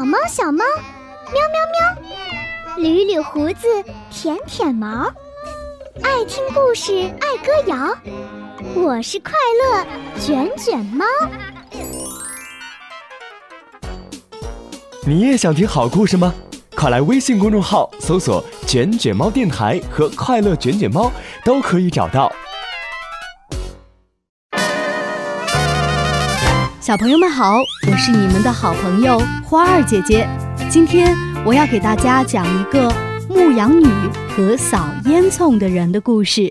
猫小猫，喵喵喵，捋捋胡子，舔舔毛，爱听故事，爱歌谣，我是快乐卷卷猫。 你也想听好故事吗？快来微信公众号搜索卷卷猫电台和快乐卷卷猫，都可以找到。 小朋友们好，我是你们的好朋友花儿姐姐。今天我要给大家讲一个牧羊女和扫烟囱的人的故事。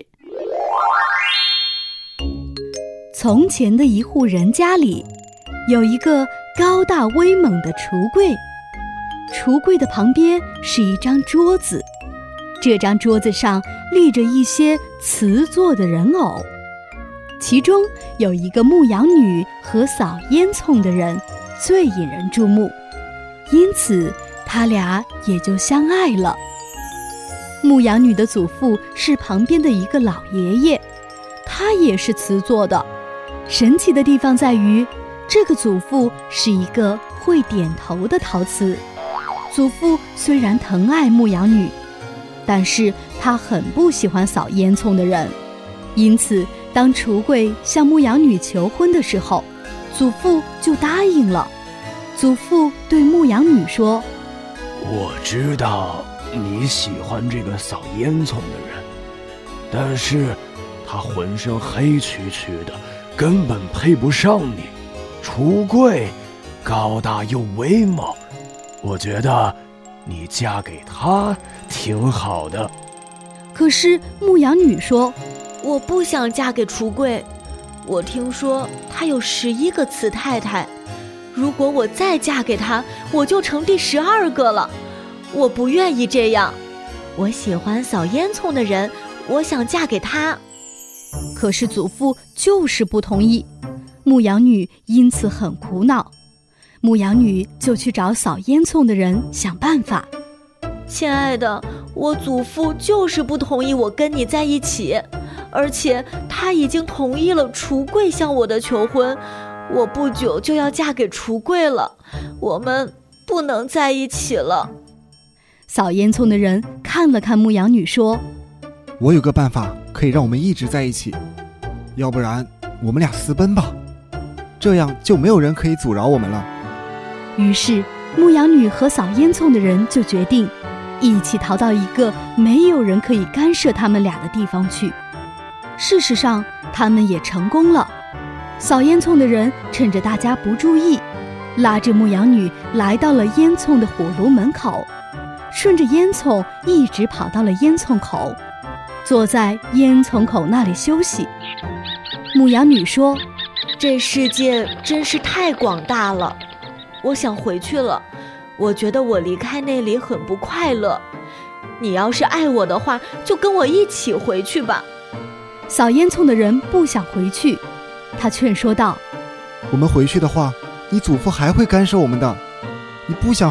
从前的一户人家里，有一个高大威猛的橱柜，橱柜的旁边是一张桌子，这张桌子上立着一些瓷做的人偶，其中有一个牧羊女和扫烟囱的人最引人注目，因此他俩也就相爱了。牧羊女的祖父是旁边的一个老爷爷，他也是瓷做的。神奇的地方在于，这个祖父是一个会点头的陶瓷。祖父虽然疼爱牧羊女，但是他很不喜欢扫烟囱的人，因此当橱柜向牧羊女求婚的时候，祖父就答应了。祖父对牧羊女说： 我知道你喜欢这个扫烟囱的人，但是他浑身黑黢黢的，根本配不上你。橱柜高大又威猛，我觉得你嫁给他挺好的。 可是牧羊女说： 我不想嫁给橱柜，我听说他有11个瓷太太，如果我再嫁给他，我就成第12个了。我不愿意这样，我喜欢扫烟囱的人，我想嫁给他。 可是祖父就是不同意，牧羊女因此很苦恼。牧羊女就去找扫烟囱的人想办法。 亲爱的，我祖父就是不同意我跟你在一起，而且他已经同意了橱柜向我的求婚，我不久就要嫁给橱柜了，我们不能在一起了。 扫烟囱的人看了看牧羊女说： 我有个办法可以让我们一直在一起，要不然我们俩私奔吧，这样就没有人可以阻挠我们了。 于是牧羊女和扫烟囱的人就决定一起逃到一个没有人可以干涉他们俩的地方去。事实上他们也成功了。扫烟囱的人趁着大家不注意，拉着牧羊女来到了烟囱的火炉门口，顺着烟囱一直跑到了烟囱口，坐在烟囱口那里休息。牧羊女说： 这世界真是太广大了，我想回去了，我觉得我离开那里很不快乐，你要是爱我的话，就跟我一起回去吧。 扫烟囱的人不想回去，他劝说道： 我们回去的话，你祖父还会干涉我们的，你不想